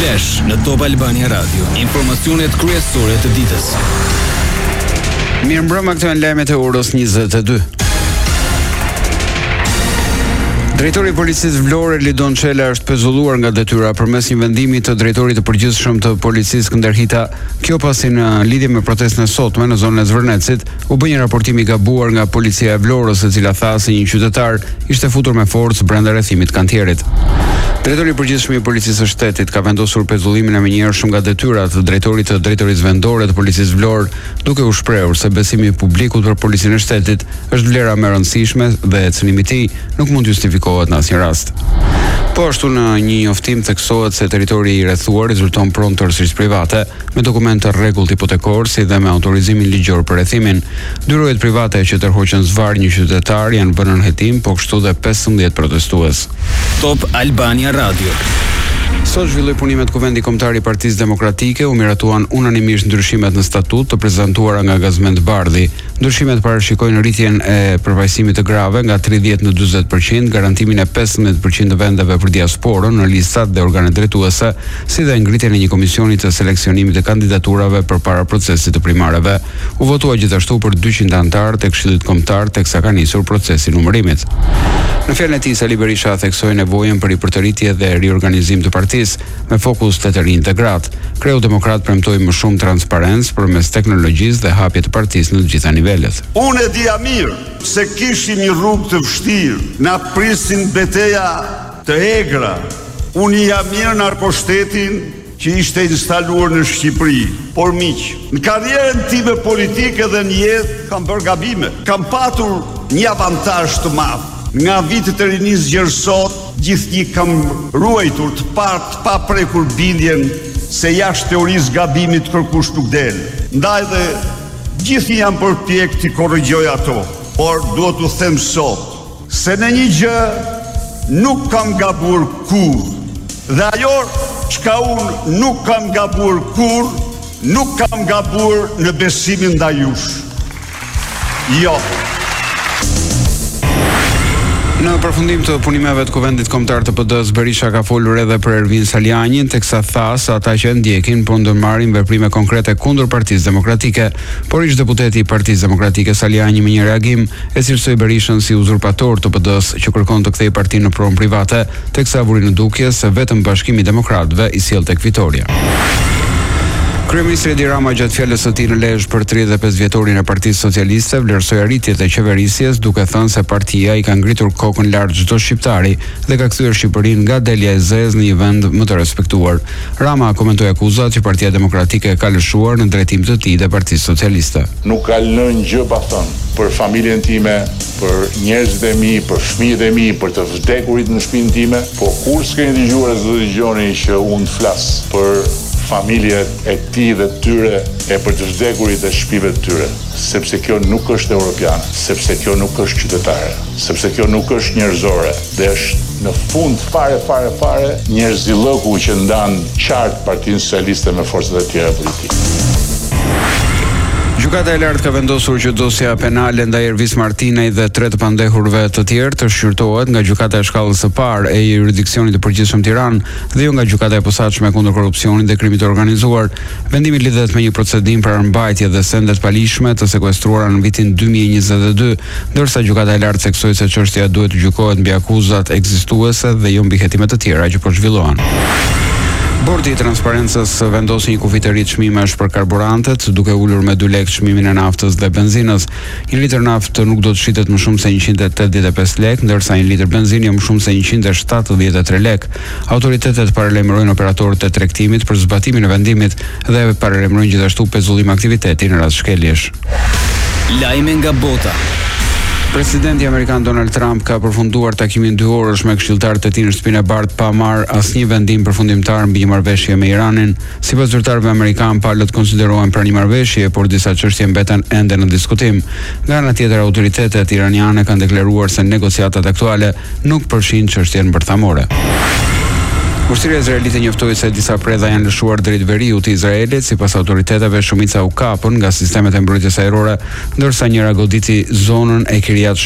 Flash në Top Albania Radio. Informacionet kryesore të ditës. Mirëmbrëma, këto janë lajmet e orës 22. Drejtori i Policisë Vlorë Lidon Çela është pezulluar nga detyra përmes një vendimi të drejtorit të përgjithshëm të Policisë Skënderhita. Kjo pasi në lidhje me protestën e sotme në zonën e Zvërnecit u bë një raportim i gabuar nga policia e Vlorës, e cila tha se një qytetar ishte futur me forcë brenda rrethimit kantierit. Drejtori i përgjithshëm i Policisë së Shtetit ka vendosur pezullimin e menjëhershëm nga detyrat të drejtorit të drejtorisë vendore të Policisë Vlorë, duke u shprehur se besimi i publikut për Policinë e Shtetit është vlera më e rëndësishme dhe cënimi i tij nuk mund justifikohet në asnjë rast. Po ashtu në një njoftim theksohet se territori i rrethuar rezulton pronë tërësisht private, me dokumente rregullt hipotekor si dhe me autorizimin ligjor për rrethimin. Dy rojet private që tërhoqën zvarr një qytetar janë vënë në hetim, po kështu dhe 15 protestues. Top Albania Radio. Sot zhvilloi punimet Kuvendi Kombëtar i Partisë Demokratike, u miratuan unanimisht ndryshimet në statut të prezantuara nga Gazmend Bardhi. Ndryshimet parashikojnë rritjen e përfaqësimit të grave nga 30 në 40%, garantimin e 15% të vendeve për diasporën në listat dhe organet drejtuese, si dhe ngritjen e një komisioni të seleksionimit të kandidaturave përpara procesit të primareve. U votua gjithashtu për 200 anëtar të Këshillit Kombëtar, teksa ka nisur procesi numërimit. Në fjalën e tij, Sali Berisha theksoi nevojën për ripërtëritje dhe riorganizim të partisë me fokus të të rintegrat. Kreu Demokrat premtoi më shumë transparencë përmes teknologjisë dhe hapje të partisë në të gjitha nivelet. Unë e dija mirë se kishim një rrugë të vështirë, na prisin beteja të egra. Unë jam mirë narkoshtetin që ishte instaluar në Shqipëri. Por miq, në karrierën time politike dhe në jetë kam bërë gabime. Kam patur një avantazh të madh. Nga vitet e rinisë deri sot, gjithnjë kam ruajtur të pa prekur bindjen se jashtë teorisë gabimit kërkush nuk del. Ndaj dhe gjithnjë jam përpjek të korrigjoj ato, por duhet t'u them sot se në një gjë nuk kam gabuar kurrë. Dhe ajo çka unë nuk kam gabuar kurrë, nuk kam gabuar në besimin ndaj jush. Jo. Në përfundim të punimeve të Kuvendit Kombëtar të PD-s, Berisha ka folur edhe për Ervin Salianjin, teksa tha se ata që ndjekin po ndërmarrin veprime konkrete kundër Partisë Demokratike, por ish deputeti i Partisë Demokratike Salianji me një reagim e cilësoi Berishën si uzurpator të PD-s që kërkon të kthejë partinë në pronë private, teksa vuri në dukje se vetëm Bashkimi i Demokratëve i sjell tek fitoria. Kryeministri Edi Rama gjatë fjalës së tij në Lezhë për 35 vjetorin e Partisë Socialiste vlerësoi arritjet e qeverisjes, duke thënë se partia i ka ngritur kokën lart çdo shqiptari dhe ka kthyer Shqipërinë nga delja e zezë në një vend më të respektuar. Rama komentoi akuzat që Partia Demokratike ka lëshuar në drejtim të tij dhe Partisë Socialiste. Nuk ka lënë gjë pa thënë për familjen time, për njerëzit e mi, për fëmijët e mi, për të vdekurit në shtëpinë time, po kur s'keni dëgjuar as do dëgjoni që unë flas për familjet e tij dhe tyre e për të vdekurit dhe shtëpive të tyre, sepse kjo nuk është europiane, sepse kjo nuk është qytetare, sepse kjo nuk është njerëzore, dhe është në fund fare njerëzillëku që ndan qartë Partinë Socialiste me forcat e tjera politike. Gjykata e lartë ka vendosur që dosja penale ndaj Ervis Martinaj dhe 3 të pandehurve të tjerë të shqyrtohet nga Gjykata e shkallës së parë e jurisdiksionit të përgjithshëm Tiranë dhe jo nga Gjykata e posaçme kundër korrupsionit dhe krimit të organizuar. Vendimi lidhet me një procedim për mbajtje dhe sendet palishme të sekuestruara në vitin 2022, ndërsa Gjykata e lartë theksoi se çështja duhet të gjykohet mbi akuzat ekzistuese dhe jo mbi hetime të tjera që po zhvillohen. Bordi i transparencës vendosi një kufitëri çmimesh për karburantet, duke ulur me 2 lekë çmimin e naftës dhe benzinës. 1 litër naftë nuk do të shitet më shumë se 185 lekë, ndërsa 1 litër benzinë jo më shumë se 173 lekë. Autoritetet paralajmërojnë operatorët e tregtimit për zbatimin e vendimit dhe paralajmërojnë gjithashtu pezullim aktiviteti në rast shkeljesh. Lajme nga bota. Presidenti amerikan Donald Trump ka përfunduar takimin 2 orësh me këshilltarët e tij në shtëpinë e Bardh pa marrë asnjë vendim përfundimtar mbi një marrëveshje me Iranin. Sipas zyrtarëve amerikan, palët konsiderohen pranë një marrëveshje, por disa çështje mbeten ende në diskutim. Nga ana tjetër, autoritetet iraniane kanë deklaruar se negociatat aktuale nuk përfshin çështjen bërthamore. Ushtria izraelite njoftoi se disa predha janë lëshuar drejt veriut të Izraelit, sipas autoriteteve shumica u kapën nga sistemet e mbrojtjes ajrore, ndërsa njëra goditi zonën e Kiryat